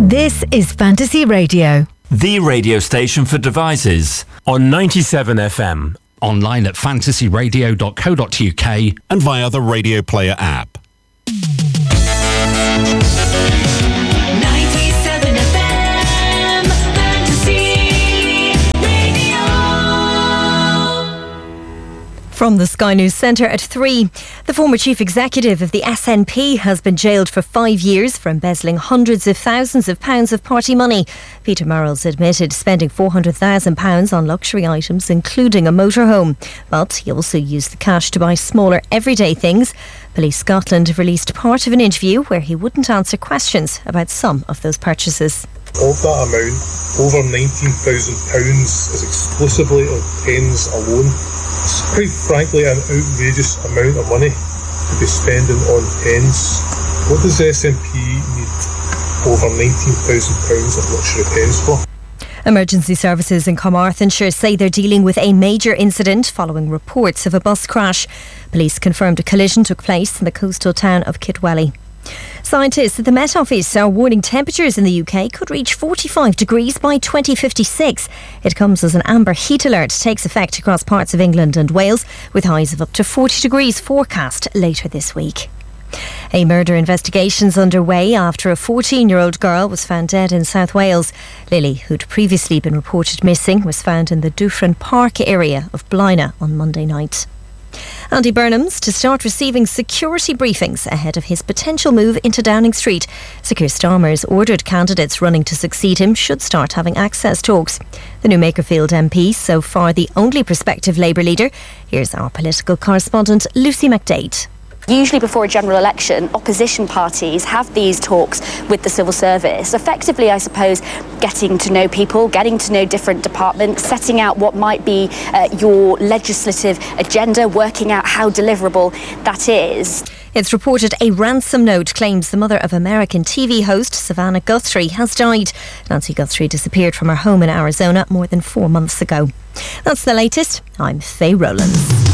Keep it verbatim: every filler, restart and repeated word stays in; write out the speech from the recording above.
This is Fantasy Radio, the radio station for devices, on ninety-seven F M, online at fantasy radio dot co dot uk and via the Radio Player app. ninety-seven F M, Fantasy Radio. From the Sky News Centre at three. The former chief executive of the S N P has been jailed for five years for embezzling hundreds of thousands of pounds of party money. Peter Marles admitted spending four hundred thousand pounds on luxury items, including a motorhome. But he also used the cash to buy smaller everyday things. Police Scotland released part of an interview where he wouldn't answer questions about some of those purchases. Of that amount, over nineteen thousand pounds is exclusively of pens alone. It's quite frankly an outrageous amount of money to be spending on pens. What does S N P need over nineteen thousand pounds of luxury pens for? Emergency services in Carmarthenshire say they're dealing with a major incident following reports of a bus crash. Police confirmed a collision took place in the coastal town of Kidwelly. Scientists at the Met Office are warning temperatures in the U K could reach forty-five degrees by twenty fifty-six. It comes as an amber heat alert takes effect across parts of England and Wales, with highs of up to forty degrees forecast later this week. A murder investigation's underway after a fourteen-year-old girl was found dead in South Wales. Lily, who'd previously been reported missing, was found in the Dufferin Park area of Blaina on Monday night. Andy Burnham's to start receiving security briefings ahead of his potential move into Downing Street. Sir Keir Starmer's ordered candidates running to succeed him should start having access talks. The new Makerfield M P, so far the only prospective Labour leader. Here's our political correspondent Lucy McDade. Usually before a general election, opposition parties have these talks with the civil service, effectively, I suppose, getting to know people, getting to know different departments, setting out what might be uh, your legislative agenda, working out how deliverable that is. It's reported a ransom note claims the mother of American T V host Savannah Guthrie has died. Nancy Guthrie disappeared from her home in Arizona more than four months ago. That's the latest. I'm Faye Rowlands.